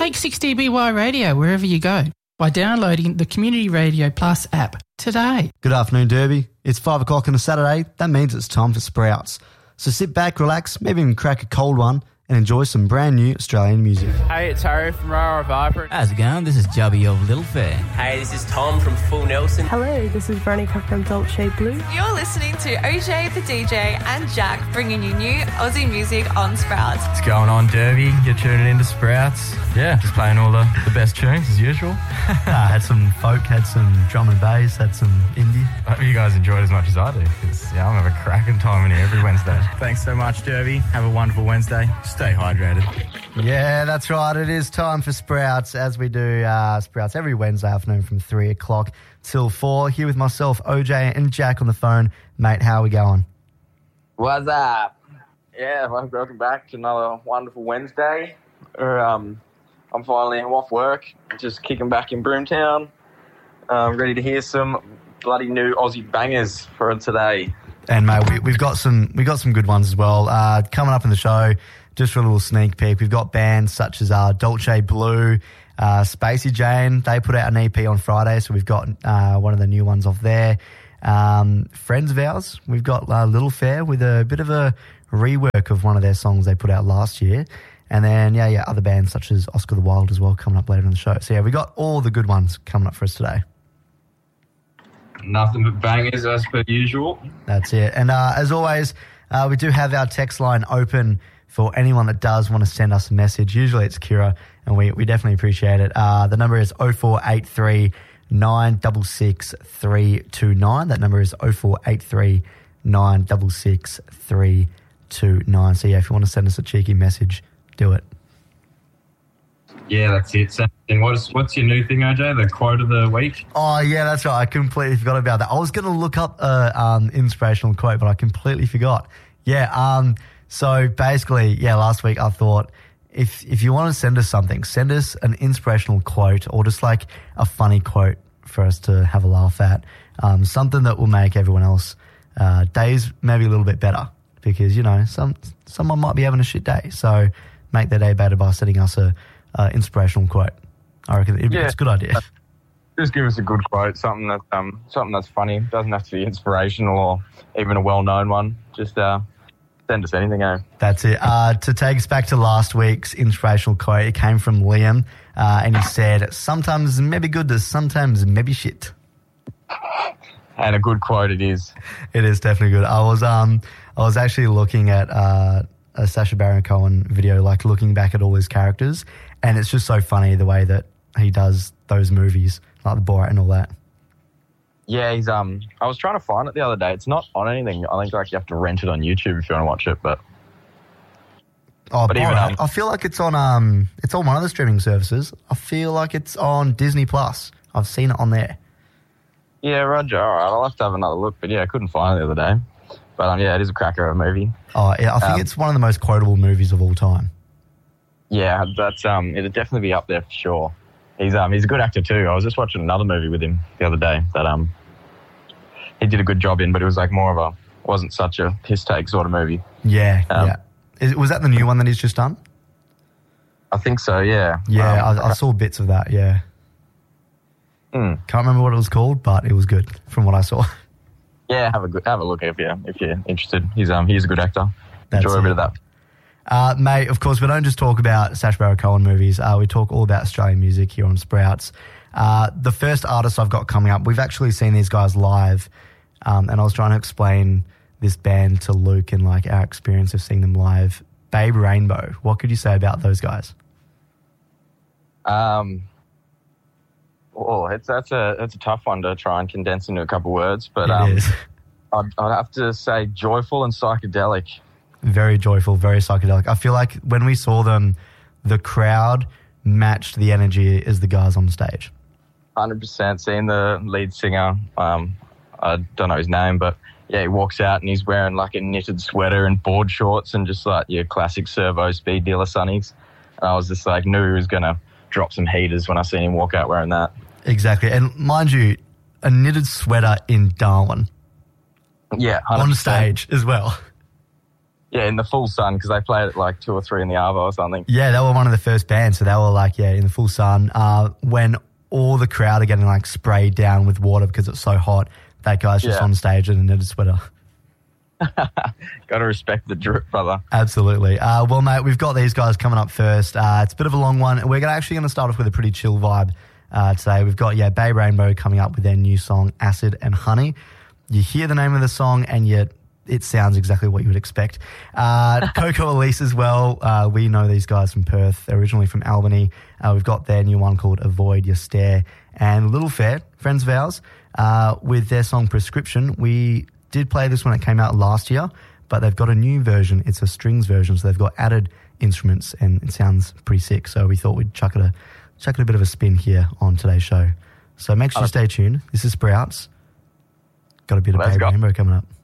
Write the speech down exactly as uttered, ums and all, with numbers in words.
Take sixty B Y Radio wherever you go by downloading the Community Radio Plus app today. Good afternoon, Derby. It's five o'clock on a Saturday. That means it's time for Sprouts. So sit back, relax, maybe even crack a cold one and enjoy some brand new Australian music. Hey, it's Harry from Rara Vibrant. How's it going? This is Jubby of Little Fair. Hey, this is Tom from Full Nelson. Hello, this is Veronica from Dolce Blue. You're listening to O J the D J and Jack bringing you new Aussie music on Sprouts. What's going on, Derby? You're tuning into Sprouts. Yeah, just playing all the, the best tunes as usual. uh, had some folk, had some drum and bass, had some indie. I hope you guys enjoyed as much as I do, because yeah, I'm having a cracking time in here every Wednesday. Thanks so much, Derby. Have a wonderful Wednesday. Stay hydrated. Yeah, that's right. It is time for Sprouts, as we do uh, Sprouts every Wednesday afternoon from three o'clock till four. Here with myself, O J, and Jack on the phone. Mate, how are we going? What's up? Yeah, well, welcome back to another wonderful Wednesday. Or, um, I'm finally I'm off work, just kicking back in Broomtown. Um, ready to hear some bloody new Aussie bangers for today. And mate, we, we've got some we got some good ones as well. Uh, coming up in the show, just for a little sneak peek, we've got bands such as uh, Dolce Blue, uh, Spacey Jane. They put out an E P on Friday, so we've got uh, one of the new ones off there. Um, friends of ours, we've got uh, Little Fair with a bit of a rework of one of their songs they put out last year. And then, yeah, yeah, other bands such as Oscar the Wild as well coming up later in the show. So, yeah, we got all the good ones coming up for us today. Nothing but bangers as per usual. That's it. And uh, as always, uh, we do have our text line open for anyone that does want to send us a message. Usually it's Kira, and we, we definitely appreciate it. Uh, the number is oh four eight three, nine six six, three two nine. That number is oh four eight three, nine six six, three two nine. So, yeah, if you want to send us a cheeky message, do it. Yeah, that's it. So, and what's what's your new thing, O J? The quote of the week? Oh, yeah, that's right. I completely forgot about that. I was going to look up a um, inspirational quote, but I completely forgot. Yeah, um, so basically, yeah, last week I thought if if you want to send us something, send us an inspirational quote or just like a funny quote for us to have a laugh at, um, something that will make everyone else uh, days maybe a little bit better because, you know, some someone might be having a shit day. So make their day better by sending us a uh, inspirational quote. I reckon it, yeah. It's a good idea. Just give us a good quote, something that um something that's funny. It doesn't have to be inspirational or even a well-known one. Just uh, send us anything, eh? That's it. Uh, to take us back to last week's inspirational quote, it came from Liam, uh, and he said, "Sometimes maybe good, sometimes maybe shit." And a good quote it is. It is definitely good. I was um I was actually looking at uh, a Sacha Baron Cohen video, like looking back at all his characters, and it's just so funny the way that he does those movies, like the Borat and all that. Yeah, he's um. I was trying to find it the other day. It's not on anything. I think like you have to rent it on YouTube if you want to watch it. But oh, but Borat, even, um, I feel like it's on um, it's on one of the streaming services. I feel like it's on Disney Plus. I've seen it on there. Yeah, Roger. All right, I'll have to have another look. But yeah, I couldn't find it the other day. But um, yeah, it is a cracker of a movie. Oh, yeah, I think um, it's one of the most quotable movies of all time. Yeah, that's um, it'd definitely be up there for sure. He's um, he's a good actor too. I was just watching another movie with him the other day that um, he did a good job in, but it was like more of a wasn't such a piss take sort of movie. Yeah, um, yeah. Is, was that the new one that he's just done? I think so. Yeah. Yeah, um, I, I saw bits of that. Yeah. Mm. Can't remember what it was called, but it was good from what I saw. Yeah, have a good have a look if you if you're interested. He's um he's a good actor. That's Enjoy a it. bit of that. Uh, mate, of course, we don't just talk about Sacha Baron Cohen movies. Uh, we talk all about Australian music here on Sprouts. Uh, the first artist I've got coming up, we've actually seen these guys live, um, and I was trying to explain this band to Luke and like our experience of seeing them live. Babe Rainbow. What could you say about those guys? Um. Oh, it's that's a that's a tough one to try and condense into a couple words, but It um, is. I'd, I'd have to say joyful and psychedelic. Very joyful, very psychedelic. I feel like when we saw them, the crowd matched the energy as the guys on stage. one hundred percent. Seeing the lead singer, um, I don't know his name, but yeah, he walks out and he's wearing like a knitted sweater and board shorts and just like your classic servo speed dealer sunnies. And I was just like, knew he was going to drop some heaters when I seen him walk out wearing that. Exactly. And mind you, a knitted sweater in Darwin. Yeah, one hundred percent. On stage as well. yeah, in the full sun because they played at like two or three in the Arvo or something. Yeah, they were one of the first bands, so they were like, yeah, in the full sun. Uh, when all the crowd are getting like sprayed down with water because it's so hot, that guy's just Yeah. on stage in a knitted sweater. Got to respect the drip, brother. Absolutely. Uh, well, mate, we've got these guys coming up first. Uh, it's a bit of a long one. We're gonna, actually going to start off with a pretty chill vibe uh, today. We've got, yeah, Bay Rainbow coming up with their new song, Acid and Honey. You hear the name of the song and yet it sounds exactly what you would expect. Uh, Coco Elise as well. Uh, we know these guys from Perth. They're originally from Albany. Uh, we've got their new one called Avoid Your Stare. And Little Fair, friends of ours, uh, with their song Prescription. We did play this when it came out last year, but they've got a new version. It's a strings version, so they've got added instruments and it sounds pretty sick. So we thought we'd chuck it a, chuck it a bit of a spin here on today's show. So make sure you stay tuned. This is Sprouts. Got a bit of Let's Bay go. Rainbow coming up.